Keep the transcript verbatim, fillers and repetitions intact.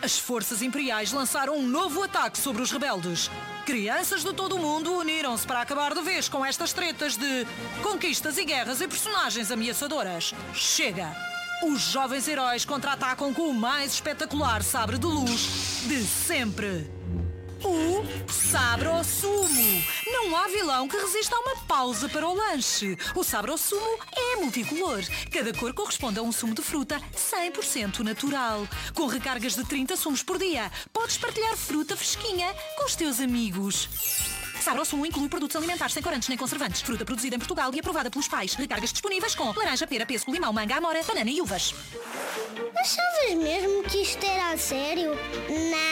As forças imperiais lançaram um novo ataque sobre os rebeldes. Crianças de todo o mundo uniram-se para acabar de vez com estas tretas de conquistas e guerras e personagens ameaçadoras. Chega! Os jovens heróis contra-atacam com o mais espetacular sabre de luz de sempre. O Sabre-o-Sumo. Não há vilão que resista a uma pausa para o lanche. O Sabre-o-Sumo é multicolor. Cada cor corresponde a um sumo de fruta cem por cento natural. Com recargas de trinta sumos por dia, podes partilhar fruta fresquinha com os teus amigos. Sabre-o-Sumo inclui produtos alimentares sem corantes nem conservantes. Fruta produzida em Portugal e aprovada pelos pais. Recargas disponíveis com laranja, pera, pêssego, limão, manga, amora, banana e uvas. Achavas mesmo que isto era a sério? Não.